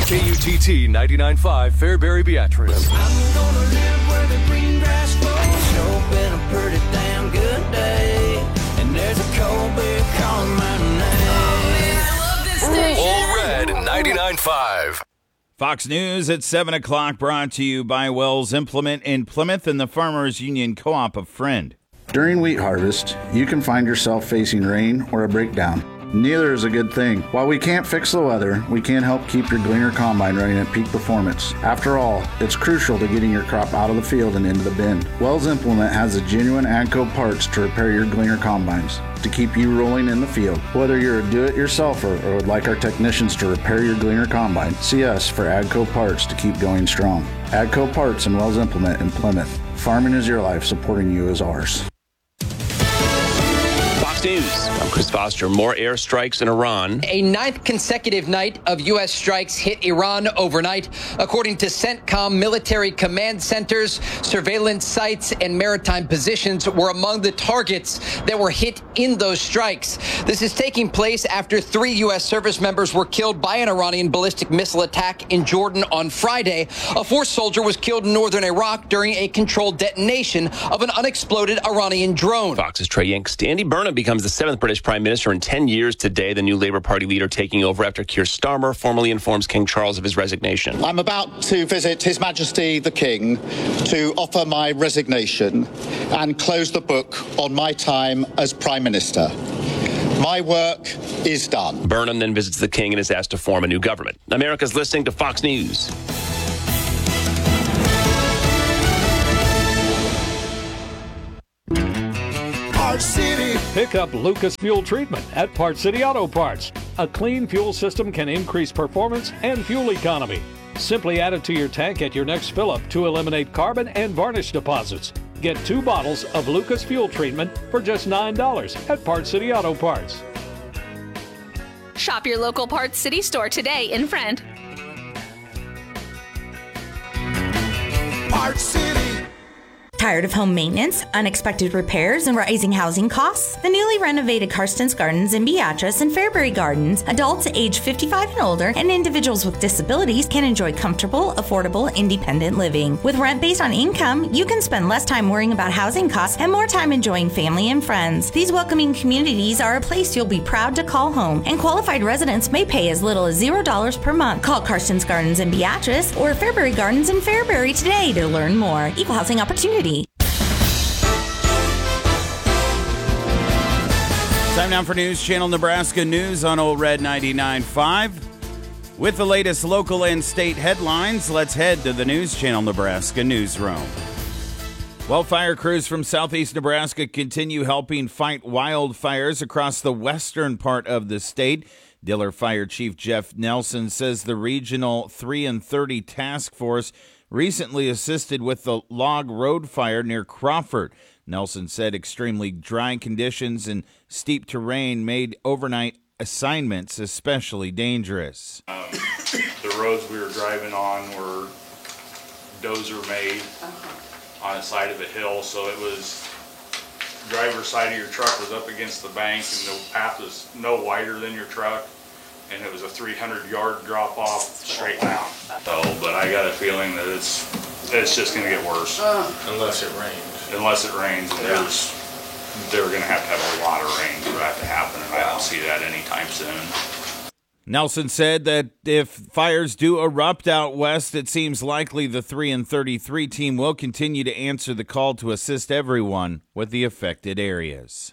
KUTT 99.5 Fairbury Beatrice. I'm gonna live where the green grass grows. Sure been a pretty damn good day. And there's a cold beer calling my name. Oh, man, I love this station. All Red 99.5. Fox News at 7 o'clock, brought to you by Wells Implement in Plymouth and the Farmers Union Co-op of Friend. During wheat harvest, you can find yourself facing rain or a breakdown. Neither is a good thing. While we can't fix the weather, we can help keep your Gleaner Combine running at peak performance. After all, it's crucial to getting your crop out of the field and into the bin. Wells Implement has the genuine AGCO parts to repair your Gleaner Combines, to keep you rolling in the field. Whether you're a do-it-yourselfer or would like our technicians to repair your Gleaner Combine, see us for AGCO parts to keep going strong. AGCO Parts and Wells Implement in Plymouth. Farming is your life, supporting you is ours. News. I'm Chris Foster. More airstrikes in Iran. A ninth consecutive night of U.S. strikes hit Iran overnight. According to CENTCOM, military command centers, surveillance sites, and maritime positions were among the targets that were hit in those strikes. This is taking place after 3 U.S. service members were killed by an Iranian ballistic missile attack in Jordan on Friday. A 4th soldier was killed in northern Iraq during a controlled detonation of an unexploded Iranian drone. Fox's Trey Yingst. Andy Burnham becomes the 7th British Prime Minister in 10 years today, the new Labour Party leader taking over after Keir Starmer formally informs King Charles of his resignation. I'm about to visit His Majesty the King to offer my resignation and close the book on my time as Prime Minister. My work is done. Burnham then visits the King and is asked to form a new government. America's listening to Fox News. Parts City. Pick up Lucas Fuel Treatment at Parts City Auto Parts. A clean fuel system can increase performance and fuel economy. Simply add it to your tank at your next fill-up to eliminate carbon and varnish deposits. Get 2 bottles of Lucas Fuel Treatment for just $9 at Parts City Auto Parts. Shop your local Parts City store today in Friend. Parts City. Tired of home maintenance, unexpected repairs, and rising housing costs? The newly renovated Karsten's Gardens in Beatrice and Fairbury Gardens, adults age 55 and older, and individuals with disabilities can enjoy comfortable, affordable, independent living. With rent based on income, you can spend less time worrying about housing costs and more time enjoying family and friends. These welcoming communities are a place you'll be proud to call home, and qualified residents may pay as little as $0 per month. Call Karsten's Gardens in Beatrice or Fairbury Gardens in Fairbury today to learn more. Equal housing opportunity. Time now for News Channel Nebraska News on Old Red 99.5. With the latest local and state headlines, let's head to the News Channel Nebraska newsroom. Well, fire crews from southeast Nebraska continue helping fight wildfires across the western part of the state. Diller Fire Chief Jeff Nelson says the Regional 3 and 30 Task Force recently assisted with the Log Road fire near Crawford. Nelson said extremely dry conditions and steep terrain made overnight assignments especially dangerous. The roads we were driving on were dozer made on the side of a hill, so it was driver's side of your truck was up against the bank and the path was no wider than your truck, and it was a 300-yard drop off straight down. So, but I got a feeling that it's just going to get worse. Unless it rains. Unless it rains, and they're going to have a lot of rain for that to happen, and I don't see that anytime soon. Nelson said that if fires do erupt out west, it seems likely the 3 and 33 team will continue to answer the call to assist everyone with the affected areas.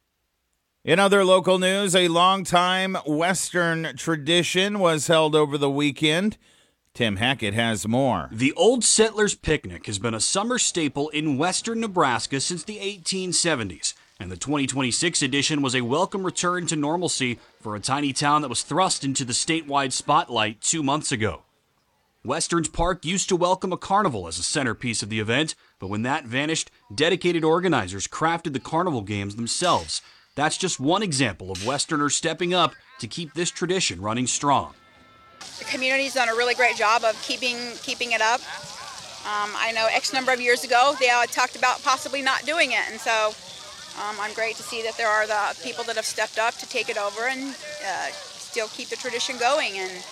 In other local news, a longtime Western tradition was held over the weekend. Tim Hackett has more. The Old Settlers Picnic has been a summer staple in western Nebraska since the 1870s, and the 2026 edition was a welcome return to normalcy for a tiny town that was thrust into the statewide spotlight 2 months ago. Westerns Park used to welcome a carnival as a centerpiece of the event, but when that vanished, dedicated organizers crafted the carnival games themselves. That's just one example of Westerners stepping up to keep this tradition running strong. The community's done a really great job of keeping it up. I know X number of years ago they talked about possibly not doing it, and so I'm great to see that there are the people that have stepped up to take it over and still keep the tradition going. And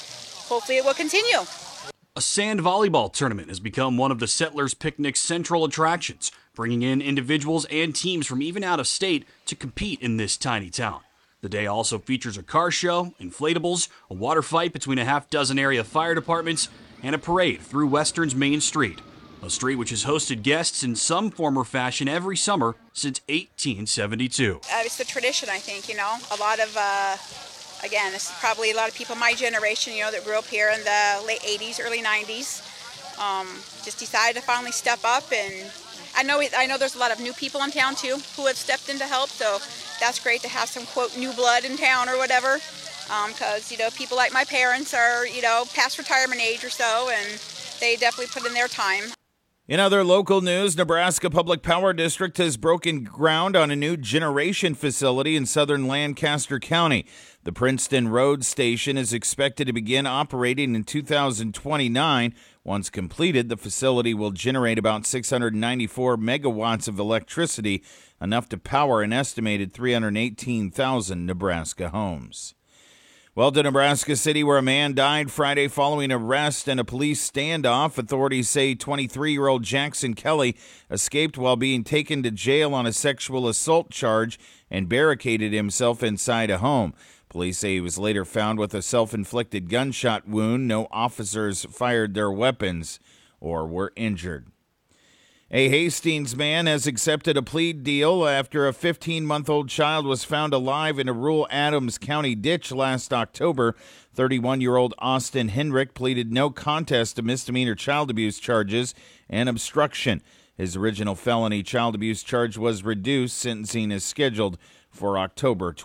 hopefully it will continue. A sand volleyball tournament has become one of the Settlers Picnic's central attractions, bringing in individuals and teams from even out of state to compete in this tiny town. The day also features a car show, inflatables, a water fight between a half dozen area fire departments, and a parade through Western's Main Street, a street which has hosted guests in some form or fashion every summer since 1872. It's the tradition, I think, you know. A lot of, again, this is probably a lot of people my generation, you know, that grew up here in the late 80s, early 90s, just decided to finally step up. And I know there's a lot of new people in town, too, who have stepped in to help, so that's great to have some, quote, new blood in town or whatever, because, you know, people like my parents are, you know, past retirement age or so, and they definitely put in their time. In other local news, Nebraska Public Power District has broken ground on a new generation facility in southern Lancaster County. The Princeton Road Station is expected to begin operating in 2029. Once completed, the facility will generate about 694 megawatts of electricity, enough to power an estimated 318,000 Nebraska homes. Well, to Nebraska City, where a man died Friday following arrest and a police standoff. Authorities say 23-year-old Jackson Kelly escaped while being taken to jail on a sexual assault charge and barricaded himself inside a home. Police say he was later found with a self-inflicted gunshot wound. No officers fired their weapons or were injured. A Hastings man has accepted a plea deal after a 15-month-old child was found alive in a rural Adams County ditch last October. 31-year-old Austin Henrick pleaded no contest to misdemeanor child abuse charges and obstruction. His original felony child abuse charge was reduced. Sentencing is scheduled for October